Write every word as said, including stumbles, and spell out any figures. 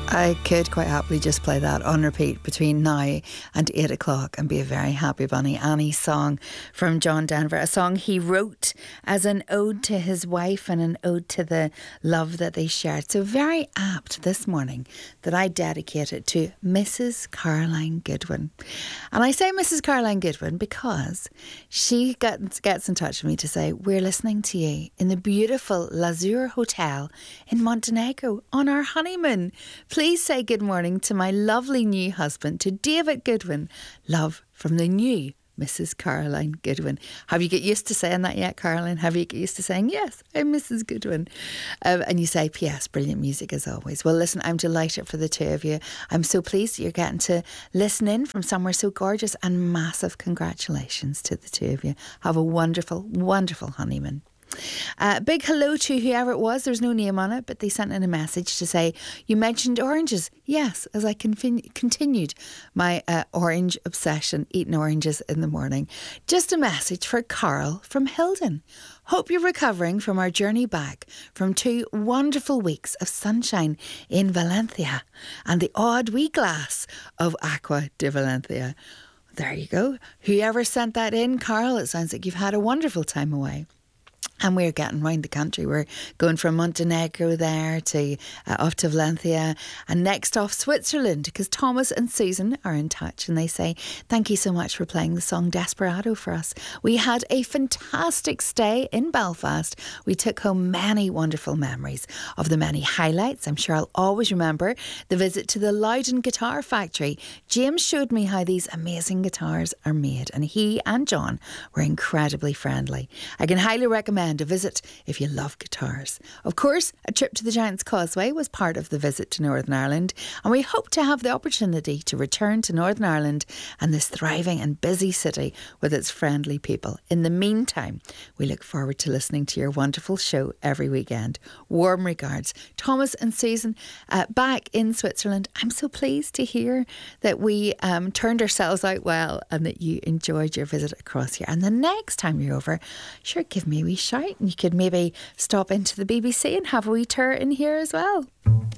I could quite happily just play that on repeat between now and eight o'clock and be a very happy bunny. Annie's song from John Denver, a song he wrote as an ode to his wife and an ode to the love that they shared. So very apt this morning that I dedicate it to Missus Caroline Goodwin. And I say Missus Caroline Goodwin because she gets, gets in touch with me to say, we're listening to you in the beautiful Lazur Hotel in Montenegro on our honeymoon. Please say good morning to my lovely new husband, to David Goodwin. Love from the new Missus Caroline Goodwin. Have you got used to saying that yet, Caroline? Have you got used to saying, yes, I'm Missus Goodwin? Um, and you say, P S, brilliant music as always. Well, listen, I'm delighted for the two of you. I'm so pleased that you're getting to listen in from somewhere so gorgeous, and massive congratulations to the two of you. Have a wonderful, wonderful honeymoon. Uh, big hello to whoever it was. There's no name on it, but they sent in a message to say, you mentioned oranges. Yes, as I confin- continued my uh, orange obsession, eating oranges in the morning. Just a message for Carl from Hilden. Hope you're recovering from our journey back from two wonderful weeks of sunshine in Valencia and the odd wee glass of Aqua de Valencia. There you go. Whoever sent that in, Carl, it sounds like you've had a wonderful time away. And we're getting round the country. We're going from Montenegro there to uh, off to Valencia and next off Switzerland, because Thomas and Susan are in touch and they say, thank you so much for playing the song Desperado for us. We had a fantastic stay in Belfast. We took home many wonderful memories of the many highlights. I'm sure I'll always remember the visit to the Loudon Guitar Factory. James showed me how these amazing guitars are made, and he and John were incredibly friendly. I can highly recommend a visit if you love guitars. Of course, a trip to the Giant's Causeway was part of the visit to Northern Ireland, and we hope to have the opportunity to return to Northern Ireland and this thriving and busy city with its friendly people. In the meantime, we look forward to listening to your wonderful show every weekend. Warm regards, Thomas and Susan, uh, back in Switzerland. I'm so pleased to hear that we um, turned ourselves out well and that you enjoyed your visit across here. And the next time you're over, sure, give me a wee shout. You could maybe stop into the B B C and have a wee tour in here as well.